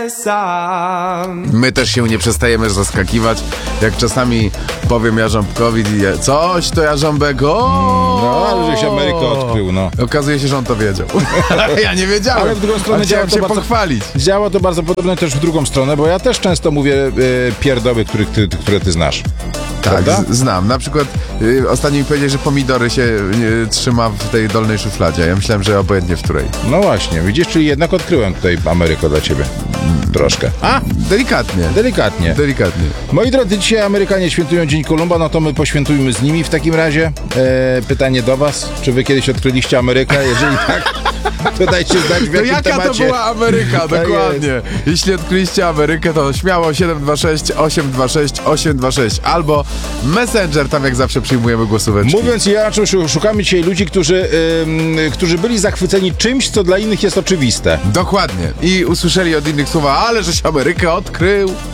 My też się nie przestajemy zaskakiwać, jak czasami powiem Jarząbkowi coś, to Jarząbek No, ale żeś Amerykę odkrył, no. Okazuje się, że on to wiedział. Ja nie wiedziałem. Ale w drugą stronę chciałem się bardzo, pochwalić. Działa to bardzo podobnie też w drugą stronę, bo ja też często mówię pierdoły, które ty znasz. Tak, Prawda? znam. Na przykład ostatnio mi powiedzieli, że pomidory się trzyma w tej dolnej szufladzie. Ja myślałem, że obojętnie w której. No właśnie, widzisz, czyli jednak odkryłem tutaj Amerykę dla ciebie. Troszkę. Delikatnie. Delikatnie. Delikatnie. Moi drodzy, dzisiaj Amerykanie świętują Dzień Kolumba, no to my poświętujmy z nimi w takim razie. Pytanie do was, czy wy kiedyś odkryliście Amerykę? Jeżeli tak, to dajcie znać w To jakim jaka temacie. to była Ameryka, Tak dokładnie. Jeśli odkryliście Amerykę, to śmiało 726 826 826 albo Messenger, tam jak zawsze przyjmujemy głosóweczki. Mówiąc inaczej, szukamy dzisiaj ludzi, którzy byli zachwyceni czymś, co dla innych jest oczywiste. Dokładnie. I usłyszeli od innych słowa, ale żeś Amerykę odkrył.